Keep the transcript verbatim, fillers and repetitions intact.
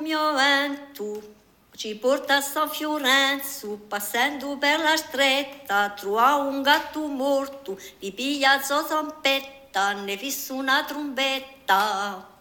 mio vento ci porta a San Fiorenzo, passando per la stretta, trova un gatto morto, di piglia zampetta, ne fissa una trombetta.